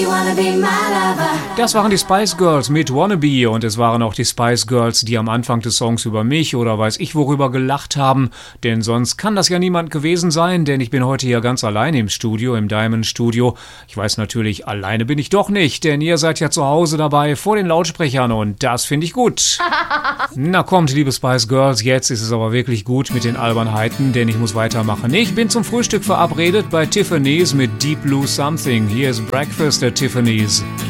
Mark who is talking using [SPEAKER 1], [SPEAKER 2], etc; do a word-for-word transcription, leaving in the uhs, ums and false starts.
[SPEAKER 1] you wanna be my lover.
[SPEAKER 2] Das waren die Spice Girls mit Wannabe und es waren auch die Spice Girls, die am Anfang des Songs über mich oder weiß ich worüber gelacht haben, denn sonst kann das ja niemand gewesen sein, denn ich bin heute hier ganz alleine im Studio, im Diamond Studio. Ich weiß natürlich, alleine bin ich doch nicht, denn ihr seid ja zu Hause dabei vor den Lautsprechern und das finde ich gut. Na kommt, liebe Spice Girls, jetzt ist es aber wirklich gut mit den Albernheiten, denn ich muss weitermachen. Ich bin zum Frühstück verabredet bei Tiffany's mit Deep Blue Something. Hier ist Breakfast at Tiffany's.